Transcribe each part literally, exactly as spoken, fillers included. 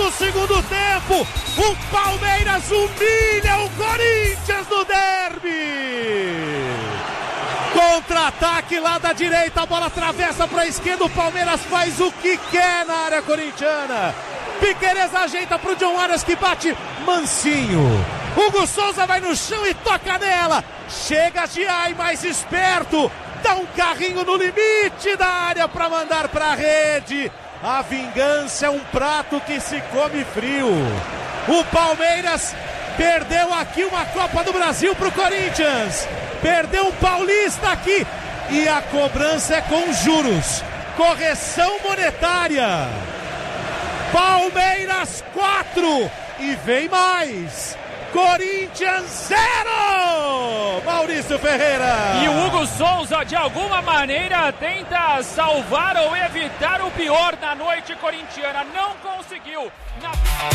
do segundo tempo, o Palmeiras humilha o Corinthians no derby. Contra-ataque lá da direita, a bola atravessa para a esquerda, o Palmeiras faz o que quer na área corintiana. Piquerez ajeita pro John Arias que bate mansinho. Hugo Souza vai no chão e toca nela. Chega Giai mais esperto, dá um carrinho no limite da área para mandar para a rede. A vingança é um prato que se come frio. O Palmeiras perdeu aqui uma Copa do Brasil pro Corinthians. Perdeu um Paulista aqui. E a cobrança é com juros. Correção monetária. Palmeiras quatro e vem mais. Corinthians zero. Maurício Ferreira. E o Hugo Souza de alguma maneira tenta salvar ou evitar o pior na noite corintiana. Não conseguiu. Na...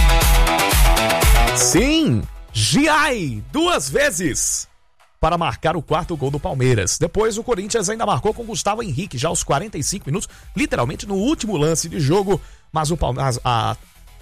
Sim, Giai duas vezes para marcar o quarto gol do Palmeiras. Depois o Corinthians ainda marcou com Gustavo Henrique já aos quarenta e cinco minutos, literalmente no último lance de jogo. Mas o Palmeiras, a,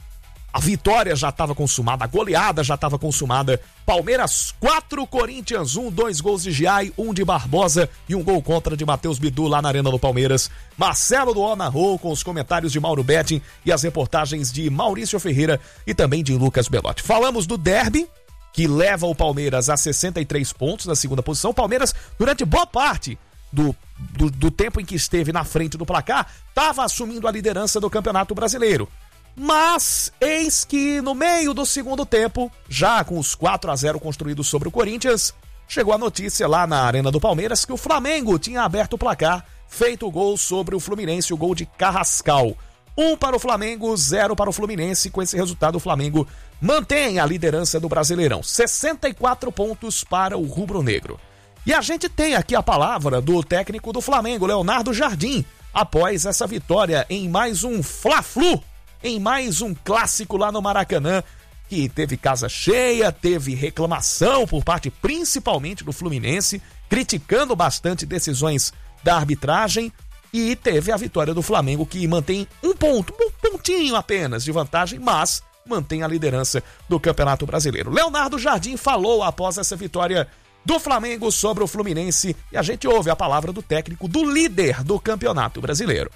a vitória já estava consumada, a goleada já estava consumada. Palmeiras quatro, Corinthians um, dois gols de Giai, um de Barbosa e um gol contra de Matheus Bidu lá na Arena do Palmeiras. Marcelo Duó narrou com os comentários de Mauro Betting e as reportagens de Maurício Ferreira e também de Lucas Belotti. Falamos do derby, que leva o Palmeiras a sessenta e três pontos na segunda posição. O Palmeiras, durante boa parte Do, do, do tempo em que esteve na frente do placar, estava assumindo a liderança do Campeonato Brasileiro. Mas, eis que no meio do segundo tempo, já com os quatro a zero construídos sobre o Corinthians, chegou a notícia lá na Arena do Palmeiras que o Flamengo tinha aberto o placar, feito o gol sobre o Fluminense, o gol de Carrascal. Um para o Flamengo, zero para o Fluminense. Com esse resultado, o Flamengo mantém a liderança do Brasileirão. sessenta e quatro pontos para o rubro-negro. E a gente tem aqui a palavra do técnico do Flamengo, Leonardo Jardim, após essa vitória em mais um Fla-Flu, em mais um clássico lá no Maracanã, que teve casa cheia, teve reclamação por parte principalmente do Fluminense, criticando bastante decisões da arbitragem, e teve a vitória do Flamengo, que mantém um ponto, um pontinho apenas de vantagem, mas mantém a liderança do Campeonato Brasileiro. Leonardo Jardim falou após essa vitória do Flamengo sobre o Fluminense e a gente ouve a palavra do técnico do líder do Campeonato Brasileiro.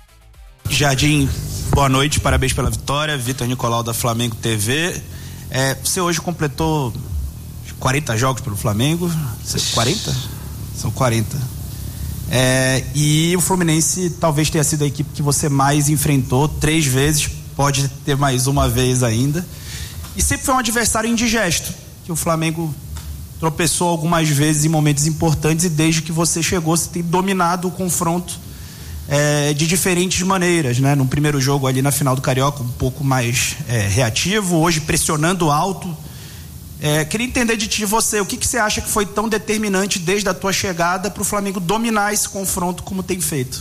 Jardim, boa noite, parabéns pela vitória. Vitor Nicolau da Flamengo T V. É, você hoje completou quarenta jogos pelo Flamengo? quarenta? São quarenta. É, e o Fluminense talvez tenha sido a equipe que você mais enfrentou três vezes, pode ter mais uma vez ainda. E sempre foi um adversário indigesto, que o Flamengo tropeçou algumas vezes em momentos importantes, e desde que você chegou você tem dominado o confronto é, de diferentes maneiras, né? No primeiro jogo ali na final do Carioca um pouco mais é, reativo, hoje pressionando alto. É, queria entender de ti, de você, o que, que você acha que foi tão determinante desde a tua chegada para o Flamengo dominar esse confronto como tem feito?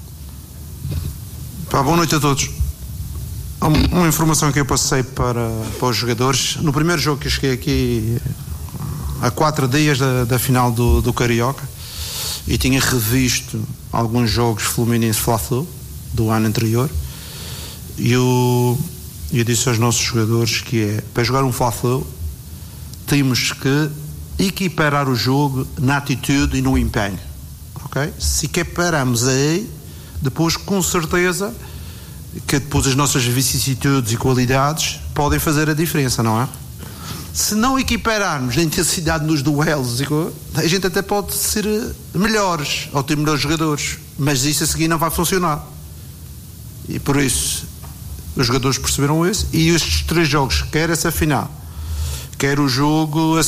Pá, boa noite a todos. Uma informação que eu passei para, para os jogadores. No primeiro jogo que eu cheguei aqui há quatro dias da, da final do, do Carioca, e tinha revisto alguns jogos Fluminense Fla-Flu do ano anterior, e eu, eu disse aos nossos jogadores que é, para jogar um Fla-Flu temos que equiparar o jogo na atitude e no empenho, ok? Se equiparamos aí, depois com certeza que depois as nossas vicissitudes e qualidades podem fazer a diferença, não é? Se não equipararmos a intensidade nos duelos, a gente até pode ser melhores, ou ter melhores jogadores, mas isso a seguir não vai funcionar. E por isso os jogadores perceberam isso, e estes três jogos, quer essa final, quer o jogo